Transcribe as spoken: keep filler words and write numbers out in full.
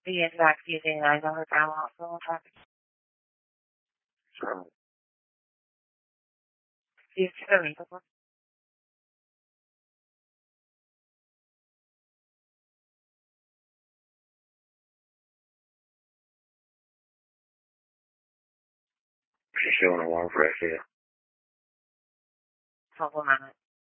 the exact few thing I know her grandma hospital traffic. So, She's very good. she's showing a warm fresh here. Problematic.